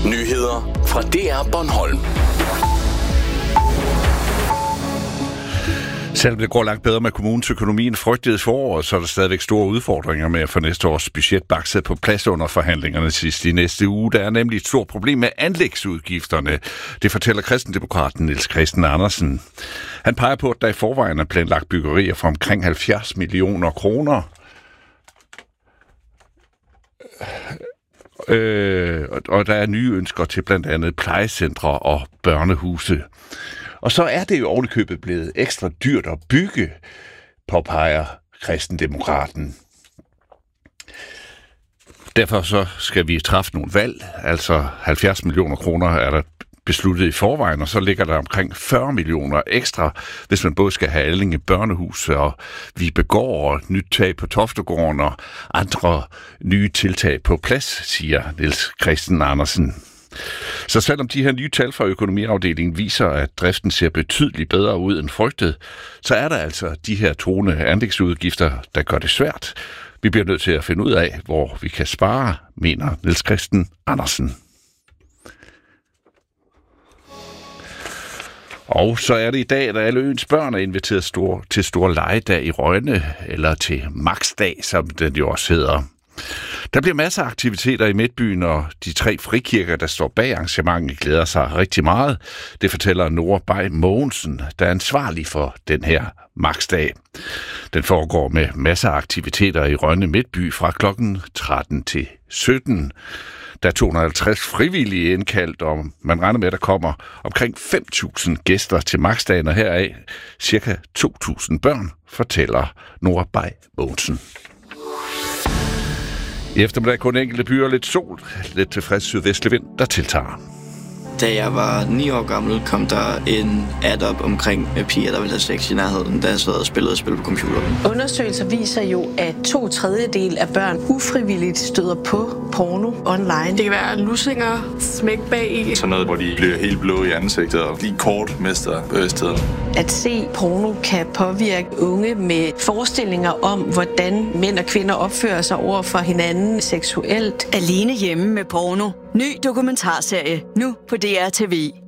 Nyheder fra DR Bornholm. Selvom det går langt bedre med kommunens økonomi end frygtet foråret, så er der stadigvæk store udfordringer med at få næste års budget bakset på plads under forhandlingerne sidst i næste uge. Der er nemlig et stort problem med anlægsudgifterne. Det fortæller kristendemokraten Niels Christen Andersen. Han peger på, at der i forvejen er planlagt byggerier for omkring 70 millioner kroner. Og der er nye ønsker til blandt andet plejecentre og børnehuse. Og så er det jo ovenikøbet blevet ekstra dyrt at bygge, påpeger kristendemokraten. Derfor så skal vi træffe nogle valg. Altså 70 millioner kroner er der besluttet i forvejen, og så ligger der omkring 40 millioner ekstra, hvis man både skal have Allinge børnehus og Vibegård og nyt tag på Toftegården og andre nye tiltag på plads, siger Niels Christen Andersen. Så selvom de her nye tal fra økonomiafdelingen viser, at driften ser betydeligt bedre ud end frygtet, så er der altså de her truende anlægsudgifter, der gør det svært. Vi bliver nødt til at finde ud af, hvor vi kan spare, mener Niels Christen Andersen. Og så er det i dag, at alle øens børn er inviteret til stor legedag i Rønne, eller til Maxdag, som den jo også hedder. Der bliver masser af aktiviteter i Midtbyen, og de 3 frikirker, der står bag arrangementet, glæder sig rigtig meget. Det fortæller Nora Bay Mogensen, der er ansvarlig for den her Maxdag. Den foregår med masser af aktiviteter i Rønne Midtby fra klokken 13 til 17. Der er 250 frivillige indkaldt, og man regner med, at der kommer omkring 5.000 gæster til Maxdagen, og heraf ca. 2.000 børn, fortæller Nora Bay Mogensen. I eftermiddag kun enkelte byer, lidt sol, lidt tilfreds sydvestlig vind, der tiltager. Da jeg var 9 år gammel, kom der en ad op omkring piger, der ville have sex i nærheden, da jeg sad og spillede spil på computeren. Undersøgelser viser jo, at 2/3 af børn ufrivilligt støder på porno online. Det kan være lussinger, smæk bag i. Sådan noget, hvor de bliver helt blå i ansigtet og lige kort mister bevidstheden. At se porno kan påvirke unge med forestillinger om, hvordan mænd og kvinder opfører sig over for hinanden seksuelt. Alene hjemme med porno. Ny dokumentarserie nu på DR TV.